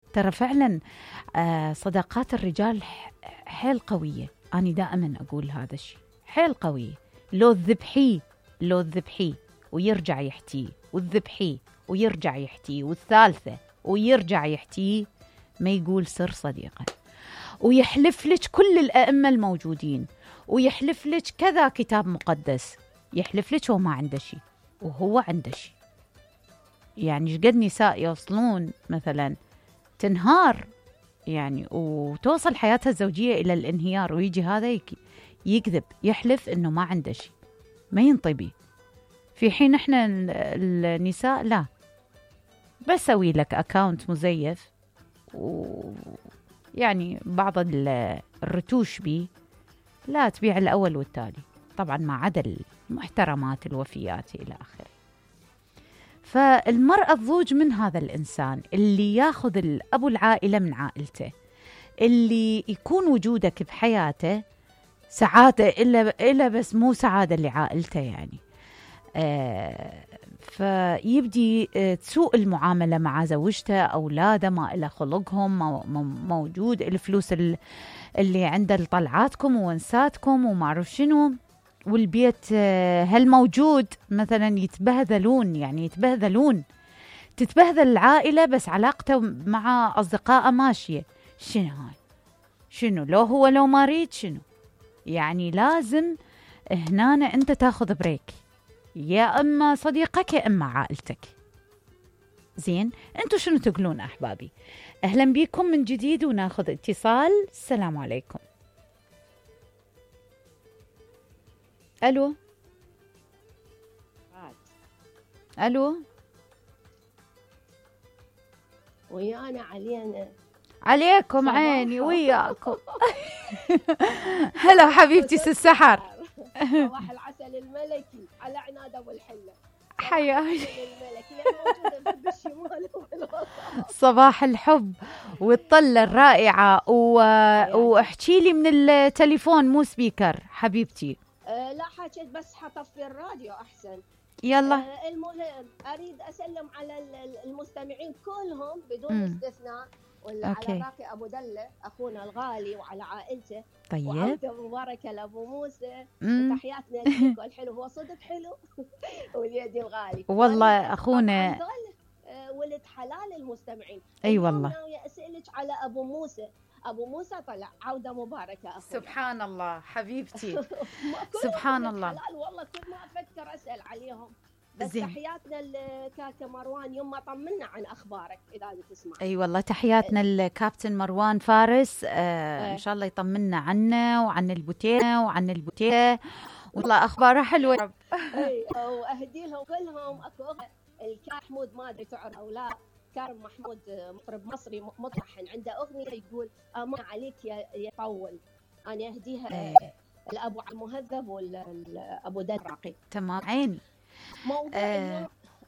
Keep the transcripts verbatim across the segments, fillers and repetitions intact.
ترى فعلا آه صداقات الرجال حيل قوية. أنا دائما أقول هذا الشيء، حيل قوية. لو الذبحيه لو الذبحيه ويرجع يحتيه، والذبحيه ويرجع يحتيه، والثالثة ويرجع يحتيه، ما يقول سر صديقه. ويحلف لك كل الأئمة الموجودين، ويحلف لك كذا كتاب مقدس، يحلف لك هو ما عنده شيء وهو عنده شيء. يعني قد نساء يوصلون مثلا تنهار يعني وتوصل حياتها الزوجية إلى الانهيار، ويجي هذا يكذب يحلف إنه ما عنده شيء، ما ينطبي. في حين إحنا النساء لا، بسوي لك أكاونت مزيف ويعني بعض الرتوش بي، لا تبيع الأول والتالي، طبعا ما عدا المحترمات الوفيات إلى آخره. فالمرأة تضوج من هذا الإنسان اللي ياخذ الأبو العائلة من عائلته، اللي يكون وجودك بحياته سعادة إلا إلا بس مو سعادة لعائلته يعني. آه فيبدي آه تسوء المعاملة مع زوجته، أولاده ما إلى خلقهم موجود، الفلوس اللي عنده لطلعاتكم وونساتكم وما أعرف شنو، والبيت هل موجود مثلا يتبهذلون، يعني يتبهذلون تتبهذل العائلة بس علاقته مع أصدقائه ماشية. شنو هاي؟ شنو لو هو لو ما ريد شنو؟ يعني لازم هنا أنت تاخذ بريك، يا أما صديقك يا أما عائلتك. زين، أنتوا شنو تقولون أحبابي؟ أهلا بكم من جديد وناخذ اتصال. السلام عليكم. ألو ألو ويانا علينا عليكم عيني وياكم. هلا حبيبتي السحر. صباح العسل الملكي على عناد ابو الحله. حياك الملكي بالشمال والوسط. صباح الحب والطلة الرائعة و... واحكي لي من التليفون مو سبيكر حبيبتي. أه لا حكيت بس حطفي الراديو احسن. يلا. أه المهم اريد اسلم على المستمعين كلهم بدون م. استثناء، وعلى راقي ابو دله اخونا الغالي وعلى عائلته. طيب. وعودة مباركه لابو موسى. م. وتحياتنا لك الحلو، هو صدق حلو. واليدي الغالي والله اخونا ولد حلال المستمعين. اي أيوة والله. ناوي اسالك على ابو موسى. ابو موسى طلع عوده مباركه اخونا. سبحان الله حبيبتي. سبحان الله. حلال والله، كل ما افكر اسال عليهم. بس زين. تحياتنا لكاكا مروان، يوم ما طمنا عن اخبارك اذا تسمع. اي أيوة والله تحياتنا لكابتن مروان فارس. آه أه. ان شاء الله يطمنا عنه وعن البوتيه وعن البوتيه، والله اخباره حلوه. اي واهدي لهم كلهم. اكو الكاحمود ما ادري تعرف او لا، كارم محمود مطرب مصري مطرحن، عنده اغنيه يقول امان عليك يا يطول. انا اهديها أه. الابو المهذب والابو دراقي. تمام عيني. موضوع أه.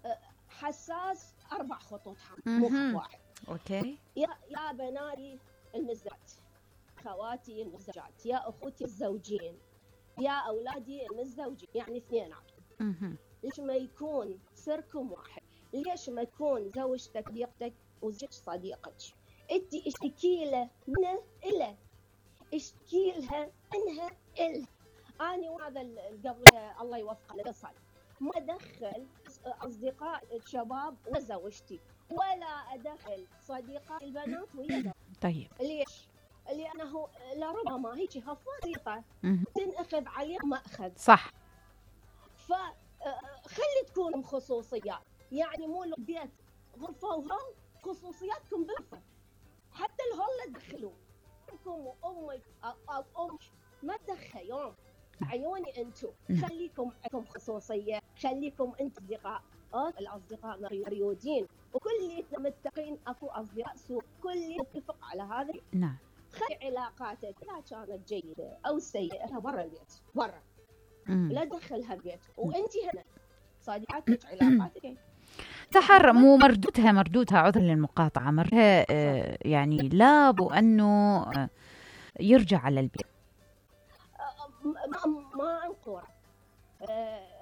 حساس، اربع خطوط مو خط واحد. اوكي. يا يا بناتي المزات، خواتي المزوجات، يا اخوتي الزوجين، يا اولادي المزوجين، يعني اثنيناتكم. ليش ما يكون سركم واحد؟ ليش ما يكون زوجتك صديقتك وزوجك صديقك؟ انت اشتكي له منه إله، اشتكي لها منها إله. أنا وهذا قبل الله يوفقه الاتصال ما أدخل أصدقاء الشباب وزوجتي، ولا أدخل صديقات البنات ويا. طيب ليش؟ لأنه لربما هيك هفوات تنأخذ عليه مأخذ. صح. فخلي تكون خصوصيات، يعني مو البيت غرفة وهول خصوصياتكم بالغرفة، حتى الهول تدخلوا أمكم وأمك أو أمك ما تدخل يوم عيوني أنتم. خليكم عندكم خصوصية، خليكم أنت أصدقاء. الأصدقاء مريودين وكل متقين، أكو أصدقاء سوء، كل يتفق على هذا. نعم. خلي علاقاتك لا كانت جيدة أو سيئة برا البيت، برا لا تدخلها البيت، وأنت هنا صديقاتك علاقاتك. سحر مو مردودها مردودها عذر للمقاطعة، مردودها آه يعني لابو أنه آه يرجع على البيت. ما ما أنقر.